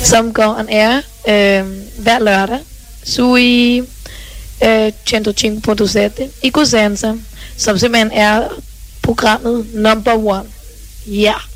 som går on air hver lørdag sui 105.7 i Cosenza, som simpelthen er programmet number one. Ja.